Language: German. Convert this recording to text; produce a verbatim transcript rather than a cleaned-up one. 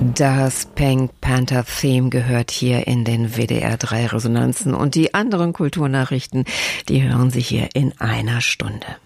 Das Pink Panther Theme gehört hier in den W D R drei Resonanzen und die anderen Kulturnachrichten, die hören Sie hier in einer Stunde.